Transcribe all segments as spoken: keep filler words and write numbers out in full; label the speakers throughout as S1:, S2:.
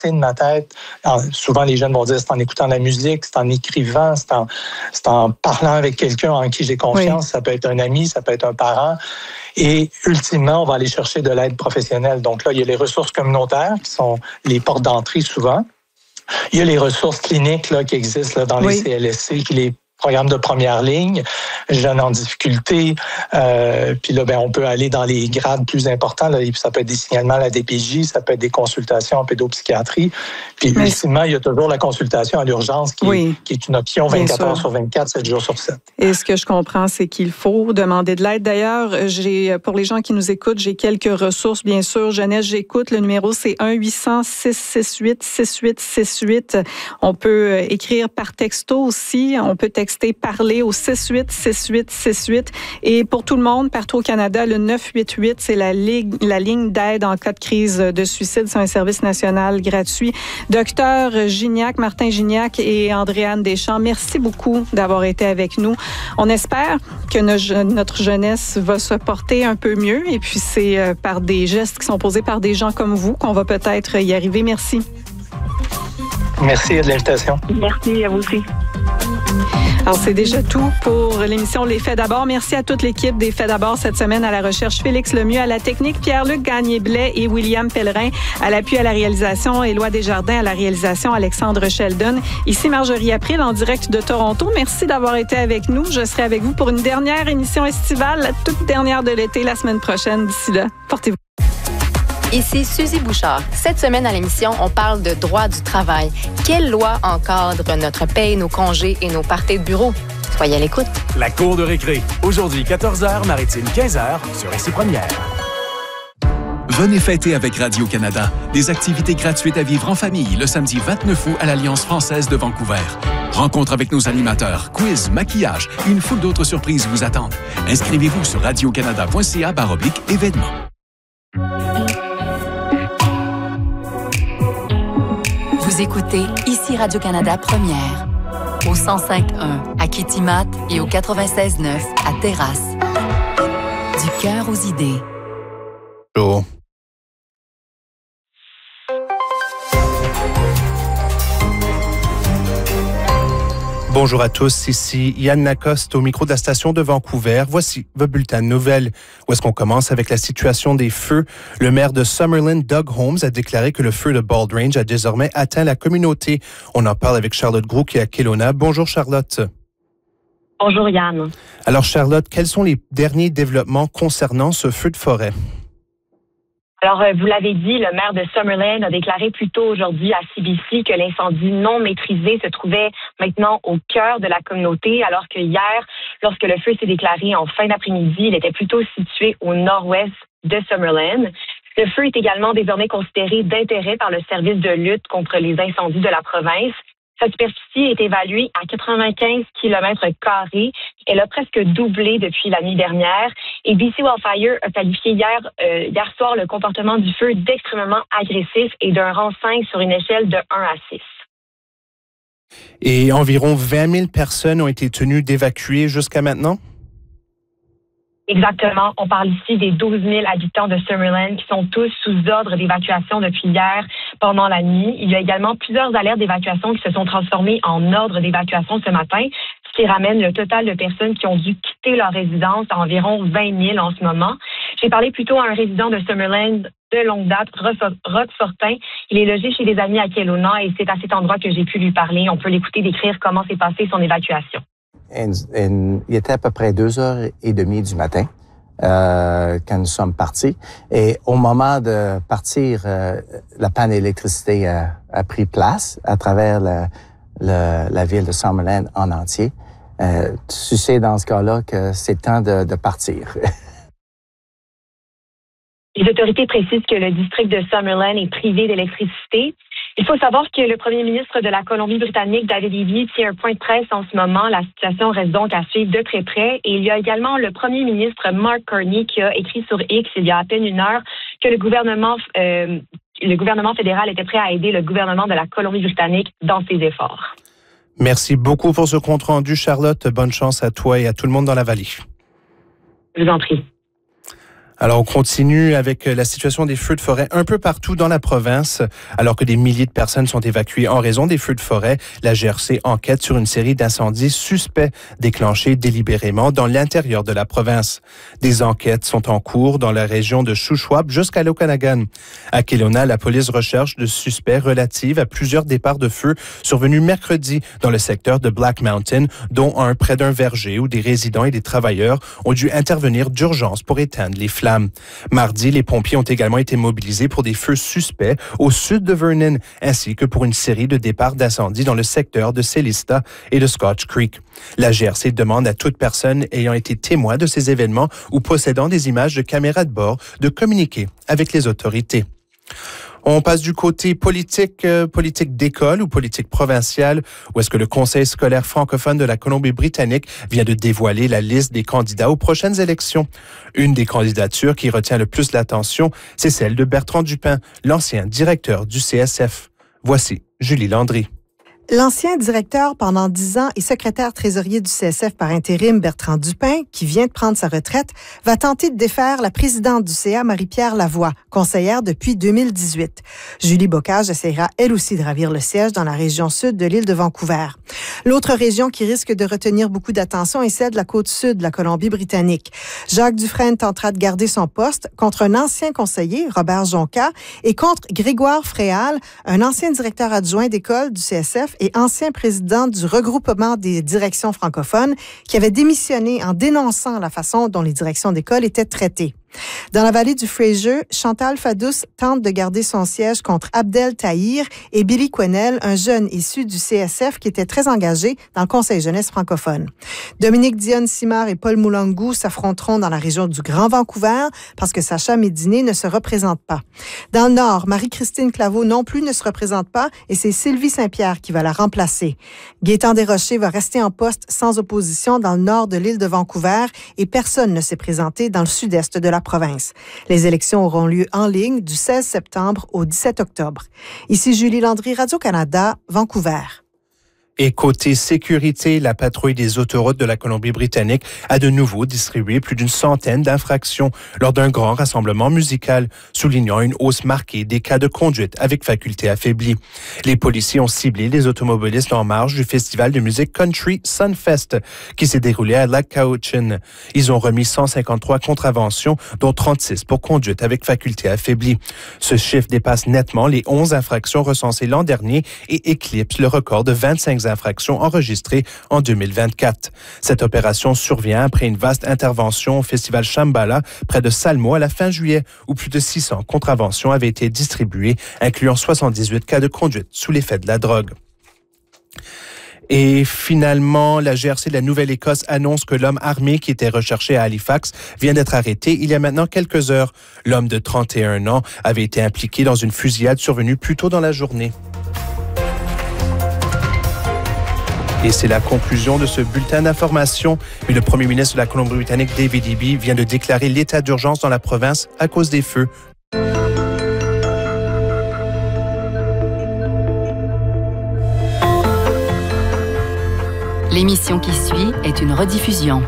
S1: de ma tête. Alors, souvent, les jeunes vont dire, c'est en écoutant la musique, c'est en écrivant, c'est en, c'est en parlant avec quelqu'un en qui j'ai confiance. Oui. Ça peut être un ami, ça peut être un parent. Et ultimement, on va aller chercher de l'aide professionnelle. Donc là, il y a les ressources communautaires qui sont les portes d'entrée souvent. Il y a les ressources cliniques là, qui existent là, dans oui. les C L S C, qui les programmes de première ligne, jeunes en difficulté. Euh, puis là, ben, on peut aller dans les grades plus importants. Là, ça peut être des signalements à la D P J, ça peut être des consultations en pédopsychiatrie. Puis mais... ultimement, il y a toujours la consultation à l'urgence qui, oui. qui est une option vingt-quatre heures sur vingt-quatre, sept jours sur sept.
S2: Et ce que je comprends, c'est qu'il faut demander de l'aide. D'ailleurs, j'ai, pour les gens qui nous écoutent, j'ai quelques ressources, bien sûr. Jeunesse, j'écoute. Le numéro, c'est un huit cents six six huit six huit six huit. On peut écrire par texto aussi. On peut texter parler au six huit six huit six huit. Et pour tout le monde, partout au Canada, le neuf huit huit, c'est la ligne, la ligne d'aide en cas de crise de suicide. C'est un service national gratuit. Docteur Gignac, Martin Gignac et Andréane Deschamps, merci beaucoup d'avoir été avec nous. On espère que notre jeunesse va se porter un peu mieux. Et puis, c'est par des gestes qui sont posés par des gens comme vous qu'on va peut-être y arriver. Merci.
S1: Merci de l'invitation.
S3: Merci à vous aussi.
S2: Alors, c'est déjà tout pour l'émission Les Faits d'abord. Merci à toute l'équipe des Faits d'abord cette semaine, à la recherche Félix Lemieux, à la technique Pierre-Luc Gagné-Blais et William Pellerin, à l'appui à la réalisation Éloi Desjardins, à la réalisation Alexandre Sheldon. Ici Marjorie April en direct de Toronto. Merci d'avoir été avec nous. Je serai avec vous pour une dernière émission estivale, la toute dernière de l'été la semaine prochaine. D'ici là, portez-vous.
S4: Ici Suzy Bouchard. Cette semaine à l'émission, on parle de droit du travail. Quelle loi encadre notre paye, nos congés et nos parties de bureau? Soyez à l'écoute.
S5: La cour de récré. Aujourd'hui, quatorze heures, Maritime, quinze heures, sur R C Première.
S6: Venez fêter avec Radio-Canada. Des activités gratuites à vivre en famille le samedi vingt-neuf août à l'Alliance française de Vancouver. Rencontre avec nos animateurs, quiz, maquillage, une foule d'autres surprises vous attendent. Inscrivez-vous sur radiocanada.ca barre oblique événements.
S7: Vous écoutez ici Radio-Canada Première, au cent cinq un à Kitimat et au quatre-vingt-seize neuf à Terrasse. Du cœur aux idées.
S8: Bonjour. Bonjour à tous, ici Yann Lacoste au micro de la station de Vancouver. Voici votre bulletin de nouvelles. Où est-ce qu'on commence avec la situation des feux? Le maire de Summerlin, Doug Holmes, a déclaré que le feu de Bald Range a désormais atteint la communauté. On en parle avec Charlotte Groux qui est à Kelowna. Bonjour Charlotte.
S3: Bonjour Yann.
S8: Alors Charlotte, quels sont les derniers développements concernant ce feu de forêt?
S3: Alors, vous l'avez dit, le maire de Summerlin a déclaré plus tôt aujourd'hui à C B C que l'incendie non maîtrisé se trouvait maintenant au cœur de la communauté, alors que hier, lorsque le feu s'est déclaré en fin d'après-midi, il était plutôt situé au nord-ouest de Summerlin. Le feu est également désormais considéré d'intérêt par le service de lutte contre les incendies de la province. Sa superficie est évaluée à quatre-vingt-quinze kilomètres carrés. Elle a presque doublé depuis la nuit dernière. Et B C Wildfire a qualifié hier, euh, hier soir le comportement du feu d'extrêmement agressif et d'un rang cinq sur une échelle de un à six.
S8: Et environ vingt mille personnes ont été tenues d'évacuer jusqu'à maintenant?
S3: Exactement. On parle ici des douze mille habitants de Summerlin qui sont tous sous ordre d'évacuation depuis hier pendant la nuit. Il y a également plusieurs alertes d'évacuation qui se sont transformées en ordre d'évacuation ce matin, ce qui ramène le total de personnes qui ont dû quitter leur résidence à environ vingt mille en ce moment. J'ai parlé plutôt à un résident de Summerlin de longue date, Roch Fortin. Il est logé chez des amis à Kelowna et c'est à cet endroit que j'ai pu lui parler. On peut l'écouter décrire comment s'est passée son évacuation.
S9: And, and, il était à peu près deux heures et demie du matin euh, quand nous sommes partis. Et au moment de partir, euh, la panne d'électricité a, a pris place à travers le, le, la ville de Summerlin en entier. Euh, tu sais dans ce cas-là que c'est temps de, de partir.
S3: Les autorités précisent que le district de Summerlin est privé d'électricité. Il faut savoir que le premier ministre de la Colombie-Britannique, David Eby, tient un point de presse en ce moment. La situation reste donc à suivre de très près. Et il y a également le premier ministre Mark Carney qui a écrit sur X il y a à peine une heure que le gouvernement, euh, le gouvernement fédéral était prêt à aider le gouvernement de la Colombie-Britannique dans ses efforts.
S8: Merci beaucoup pour ce compte-rendu, Charlotte. Bonne chance à toi et à tout le monde dans la vallée.
S3: Je vous en prie.
S8: Alors, on continue avec la situation des feux de forêt un peu partout dans la province. Alors que des milliers de personnes sont évacuées en raison des feux de forêt, la G R C enquête sur une série d'incendies suspects déclenchés délibérément dans l'intérieur de la province. Des enquêtes sont en cours dans la région de Shuswap jusqu'à l'Okanagan. À Kelowna, la police recherche de suspects relatifs à plusieurs départs de feu survenus mercredi dans le secteur de Black Mountain, dont un près d'un verger où des résidents et des travailleurs ont dû intervenir d'urgence pour éteindre les flammes. Mardi, les pompiers ont également été mobilisés pour des feux suspects au sud de Vernon, ainsi que pour une série de départs d'incendie dans le secteur de Celista et de Scotch Creek. La G R C demande à toute personne ayant été témoin de ces événements ou possédant des images de caméras de bord de communiquer avec les autorités. On passe du côté politique, euh, politique d'école ou politique provinciale, où est-ce que le Conseil scolaire francophone de la Colombie-Britannique vient de dévoiler la liste des candidats aux prochaines élections. Une des candidatures qui retient le plus l'attention, c'est celle de Bertrand Dupin, l'ancien directeur du C S F. Voici Julie Landry.
S10: L'ancien directeur pendant dix ans et secrétaire trésorier du C S F par intérim, Bertrand Dupin, qui vient de prendre sa retraite, va tenter de défaire la présidente du C A, Marie-Pierre Lavoie, conseillère depuis deux mille dix-huit. Julie Bocage essaiera elle aussi de ravir le siège dans la région sud de l'île de Vancouver. L'autre région qui risque de retenir beaucoup d'attention est celle de la côte sud de la Colombie-Britannique. Jacques Dufresne tentera de garder son poste contre un ancien conseiller, Robert Jonca, et contre Grégoire Fréal, un ancien directeur adjoint d'école du C S F et ancien président du regroupement des directions francophones, qui avait démissionné en dénonçant la façon dont les directions d'école étaient traitées. Dans la vallée du Fraser, Chantal Fadous tente de garder son siège contre Abdel Tahir et Billy Quesnel, un jeune issu du C S F qui était très engagé dans le Conseil jeunesse francophone. Dominique Dionne-Simard et Paul Moulangou s'affronteront dans la région du Grand Vancouver parce que Sacha Médiné ne se représente pas. Dans le Nord, Marie-Christine Claveau non plus ne se représente pas et c'est Sylvie Saint-Pierre qui va la remplacer. Gaétan Desrochers va rester en poste sans opposition dans le nord de l'île de Vancouver et personne ne s'est présenté dans le sud-est de la province. Les élections auront lieu en ligne du seize septembre au dix-sept octobre. Ici Julie Landry, Radio-Canada, Vancouver.
S8: Et côté sécurité, la patrouille des autoroutes de la Colombie-Britannique a de nouveau distribué plus d'une centaine d'infractions lors d'un grand rassemblement musical, soulignant une hausse marquée des cas de conduite avec faculté affaiblie. Les policiers ont ciblé les automobilistes en marge du festival de musique country Sunfest qui s'est déroulé à Lac Cowichan. Ils ont remis cent cinquante-trois contraventions, dont trente-six pour conduite avec faculté affaiblie. Ce chiffre dépasse nettement les onze infractions recensées l'an dernier et éclipse le record de vingt-cinq infractions enregistrées en deux mille vingt-quatre. Cette opération survient après une vaste intervention au festival Shambhala près de Salmo à la fin juillet, où plus de six cents contraventions avaient été distribuées, incluant soixante-dix-huit cas de conduite sous l'effet de la drogue. Et finalement, la G R C de la Nouvelle-Écosse annonce que l'homme armé qui était recherché à Halifax vient d'être arrêté il y a maintenant quelques heures. L'homme de trente et un ans avait été impliqué dans une fusillade survenue plus tôt dans la journée. Et c'est la conclusion de ce bulletin d'information. Mais le premier ministre de la Colombie-Britannique, David Eby, vient de déclarer l'état d'urgence dans la province à cause des feux.
S7: L'émission qui suit est une rediffusion.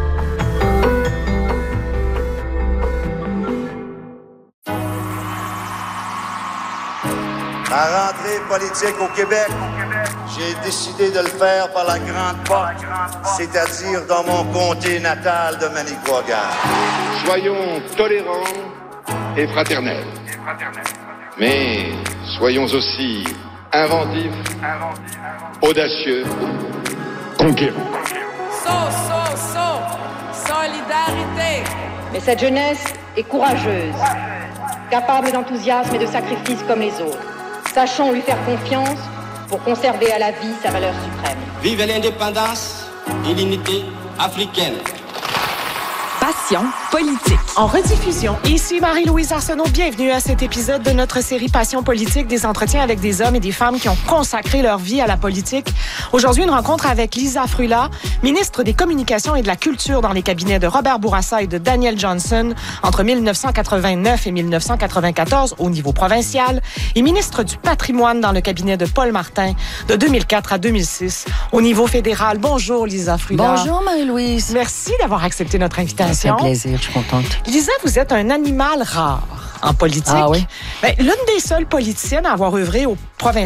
S11: Ma rentrée politique au Québec, j'ai décidé de le faire par la grande porte, c'est-à-dire dans mon comté natal de Manicouagan.
S12: Soyons tolérants et fraternels. Mais soyons aussi inventifs, audacieux, conquérants.
S13: So, so, so, solidarité.
S14: Mais cette jeunesse est courageuse, capable d'enthousiasme et de sacrifice comme les autres. Sachons lui faire confiance pour conserver à la vie sa valeur suprême.
S15: Vive l'indépendance et l'unité africaine.
S16: Passion politique. En rediffusion. Ici Marie-Louise Arsenault. Bienvenue à cet épisode de notre série Passion politique, des entretiens avec des hommes et des femmes qui ont consacré leur vie à la politique. Aujourd'hui, une rencontre avec Lisa Frula, ministre des Communications et de la Culture dans les cabinets de Robert Bourassa et de Daniel Johnson entre mille neuf cent quatre-vingt-neuf et mille neuf cent quatre-vingt-quatorze au niveau provincial et ministre du Patrimoine dans le cabinet de Paul Martin de deux mille quatre à deux mille six au niveau fédéral. Bonjour Lisa Frula.
S17: Bonjour Marie-Louise.
S16: Merci d'avoir accepté notre invitation.
S17: Ça fait plaisir, je suis contente.
S16: Lisa, vous êtes un animal rare en politique.
S17: Ah oui?
S16: Ben, l'une des seules politiciennes à avoir œuvré au provincial